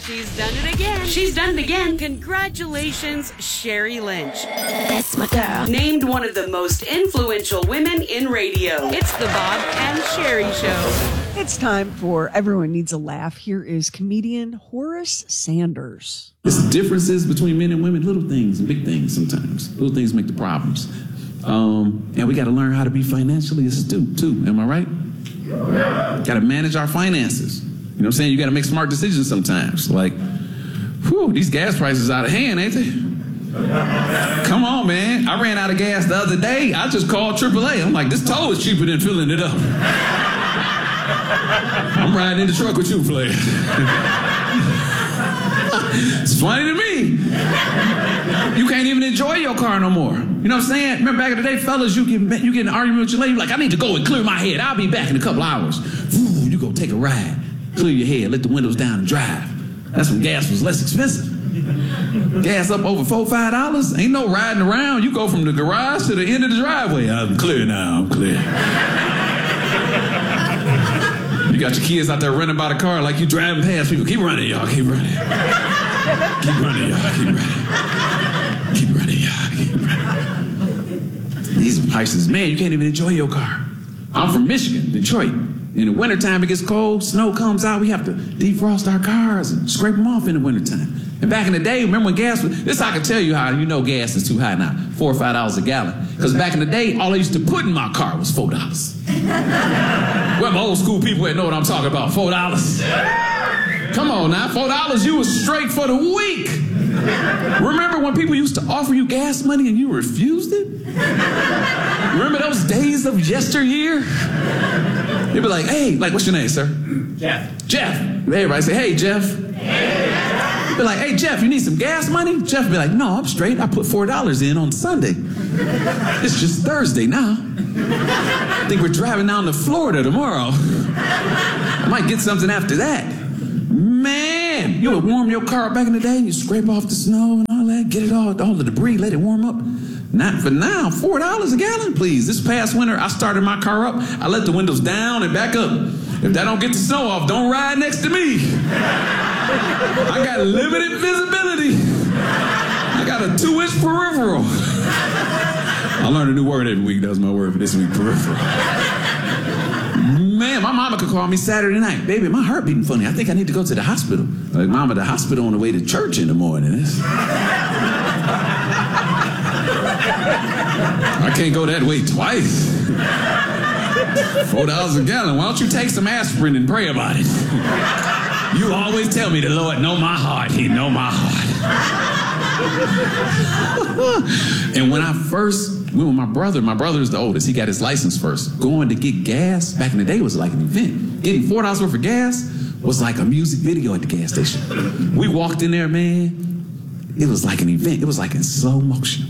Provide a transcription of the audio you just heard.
She's done it again. She's done it again. Congratulations, Sherry Lynch. That's my girl. Named one of the most influential women in radio. It's the Bob and Sherry Show. It's time for Everyone Needs a Laugh. Here is comedian Horace Sanders. It's differences between men and women, little things and big things sometimes. Little things make the problems. And we got to learn how to be financially astute, too. Am I right? Got to manage our finances. You know what I'm saying? You got to make smart decisions sometimes. Like, whew, these gas prices out of hand, ain't they? Come on, man. I ran out of gas the other day. I just called AAA. I'm like, this toll is cheaper than filling it up. I'm riding in the truck with you, player. It's funny to me. You can't even enjoy your car no more. You know what I'm saying? Remember back in the day, fellas, you get in an argument with your lady, like, I need to go and clear my head. I'll be back in a couple hours. Ooh, you go take a ride. Clear your head, let the windows down and drive. That's when gas was less expensive. Gas up over $4, $5. Ain't no riding around. You go from the garage to the end of the driveway. I'm clear now, I'm clear. You got your kids out there running by the car like you driving past people. Keep running, y'all, keep running. Keep running, y'all, keep running. Keep running, y'all, keep running. These prices, man, you can't even enjoy your car. I'm from Michigan, Detroit. In the wintertime, it gets cold, snow comes out, we have to defrost our cars and scrape them off in the wintertime. And back in the day, remember when gas was, this I can tell you how you know gas is too high now, $4 or $5 a gallon. Because back in the day, all I used to put in my car was $4. Well, my old school people ain't know what I'm talking about, $4. Come on now, $4, you was straight for the week. Remember when people used to offer you gas money and you refused it? Remember those days of yesteryear? They'd be like, hey, like, what's your name, sir? Jeff. Jeff. Everybody say, hey, Jeff. Hey. Be like, hey, Jeff, you need some gas money? Jeff be like, no, I'm straight. I put $4 in on Sunday. It's just Thursday now. I think we're driving down to Florida tomorrow. I might get something after that. Man, you would warm your car up back in the day, and you scrape off the snow and all that, get it all the debris, let it warm up. Not for now, $4 a gallon, please. This past winter, I started my car up. I let the windows down and back up. If that don't get the snow off, don't ride next to me. I got limited visibility. I got a 2-inch peripheral. I learn a new word every week. That was my word for this week, peripheral. Man, my mama could call me Saturday night. Baby, my heart beating funny. I think I need to go to the hospital. Like, mama, the hospital on the way to church in the morning. I can't go that way twice. $4 a gallon. Why don't you take some aspirin and pray about it? You always tell me the Lord know my heart. He know my heart. And when I first went with my brother is the oldest. He got his license first. Going to get gas back in the day was like an event. Getting $4 worth of gas was like a music video at the gas station. We walked in there, man. It was like an event. It was like in slow motion.